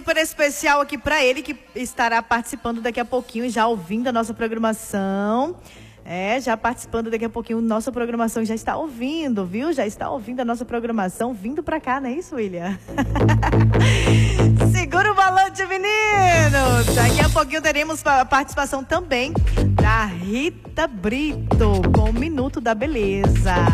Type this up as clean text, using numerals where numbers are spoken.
Super especial aqui pra ele, que estará participando daqui a pouquinho, já ouvindo a nossa programação. Já participando daqui a pouquinho, nossa programação já está ouvindo, viu? Já está ouvindo a nossa programação, vindo pra cá, não é isso, William? Segura o volante, menino! Daqui a pouquinho teremos a participação também da Rita Brito, com o Minuto da Beleza.